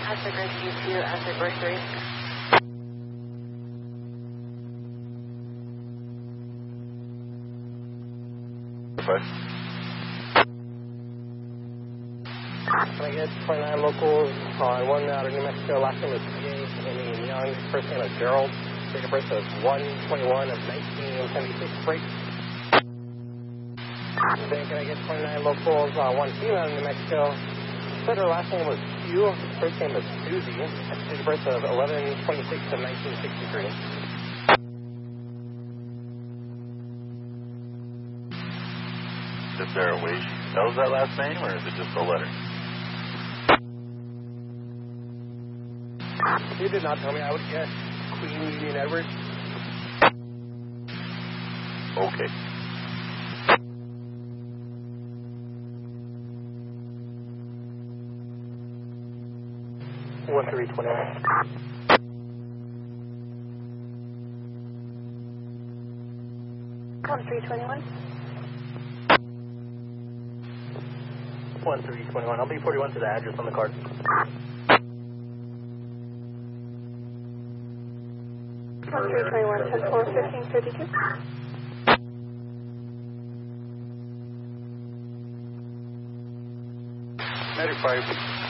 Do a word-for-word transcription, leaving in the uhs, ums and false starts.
Aztec Rescue two, Aztec Bird three. Five. Can I get twenty-nine locals on one out of New Mexico? Last name is P A, Amy Young. First name is Gerald. Date of birth is one twenty-one of nineteen seventy-six. Break. Then can I get twenty-nine locals on one female in New Mexico? Said her last name was Q. First name is Susie. Date of birth of eleven twenty-six of nineteen sixty-three. Is there a way she spells that last name, or is it just a letter? You did not tell me. I would guess Queen Union Edwards. Okay. one three twenty-one. one three twenty-one. one three twenty-one. I'll be forty-one to the address on the card. one three twenty-one, test four fifteen fifty-two. Medic five.